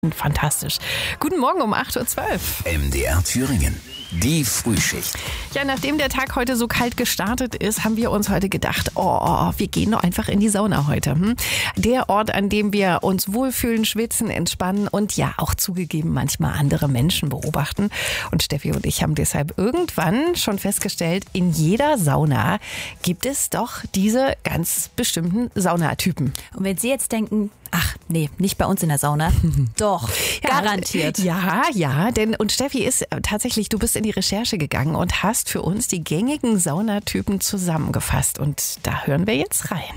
Fantastisch. Guten Morgen um 8.12 Uhr. MDR Thüringen. Die Frühschicht. Ja, nachdem der Tag heute so kalt gestartet ist, haben wir uns heute gedacht, wir gehen doch einfach in die Sauna heute. Der Ort, an dem wir uns wohlfühlen, schwitzen, entspannen und ja auch zugegeben manchmal andere Menschen beobachten. Und Steffi und ich haben deshalb irgendwann schon festgestellt, in jeder Sauna gibt es doch diese ganz bestimmten Saunatypen. Und wenn Sie jetzt denken, ach nee, nicht bei uns in der Sauna, doch, garantiert. Ja, denn und Steffi ist tatsächlich, du bist in die Recherche gegangen und hast für uns die gängigen Saunatypen zusammengefasst. Und da hören wir jetzt rein.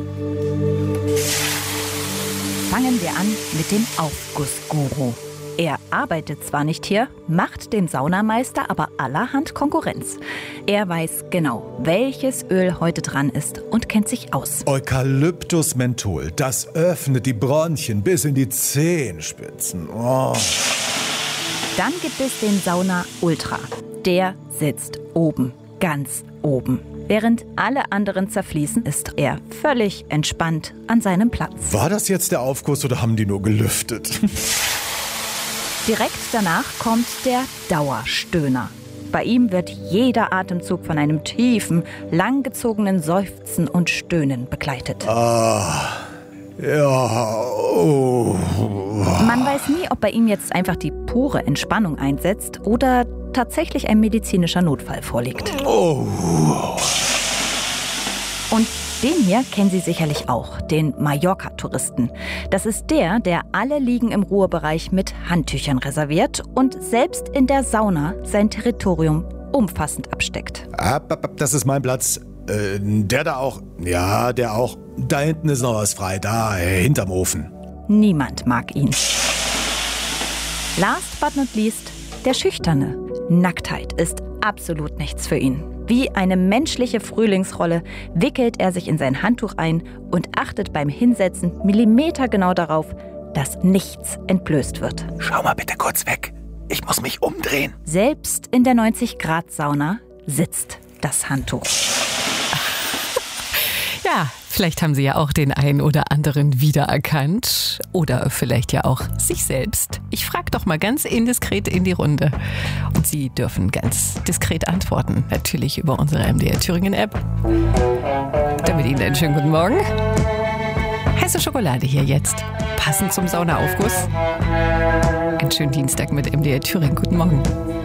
Fangen wir an mit dem Aufgussguru. Er arbeitet zwar nicht hier, macht dem Saunameister aber allerhand Konkurrenz. Er weiß genau, welches Öl heute dran ist und kennt sich aus. Eukalyptusmenthol, das öffnet die Bronchien bis in die Zehenspitzen. Dann gibt es den Sauna Ultra. Der sitzt oben, ganz oben. Während alle anderen zerfließen, ist er völlig entspannt an seinem Platz. War das jetzt der Aufguss oder haben die nur gelüftet? Direkt danach kommt der Dauerstöhner. Bei ihm wird jeder Atemzug von einem tiefen, langgezogenen Seufzen und Stöhnen begleitet. Man weiß nie, ob bei ihm jetzt einfach die pure Entspannung einsetzt oder tatsächlich ein medizinischer Notfall vorliegt. Und den hier kennen Sie sicherlich auch, den Mallorca-Touristen. Das ist der alle Liegen im Ruhebereich mit Handtüchern reserviert und selbst in der Sauna sein Territorium umfassend absteckt. Das ist mein Platz. Der da auch? Ja, der auch. Da hinten ist noch was frei, da, hinterm Ofen. Niemand mag ihn. Last but not least, der Schüchterne. Nacktheit ist absolut nichts für ihn. Wie eine menschliche Frühlingsrolle wickelt er sich in sein Handtuch ein und achtet beim Hinsetzen millimetergenau darauf, dass nichts entblößt wird. Schau mal bitte kurz weg. Ich muss mich umdrehen. Selbst in der 90-Grad-Sauna sitzt das Handtuch. Ja, vielleicht haben Sie ja auch den einen oder anderen wiedererkannt. Oder vielleicht ja auch sich selbst. Ich frage doch mal ganz indiskret in die Runde. Und Sie dürfen ganz diskret antworten. Natürlich über unsere MDR Thüringen App. Damit Ihnen einen schönen guten Morgen. Heiße Schokolade hier jetzt. Passend zum Saunaaufguss. Einen schönen Dienstag mit MDR Thüringen. Guten Morgen.